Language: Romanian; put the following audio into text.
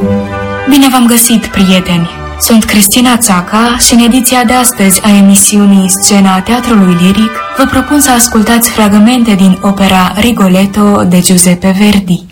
Bine v-am găsit, prieteni! Sunt Cristina Țaca și în ediția de astăzi a emisiunii Scena Teatrului Liric vă propun să ascultați fragmente din opera Rigoletto de Giuseppe Verdi.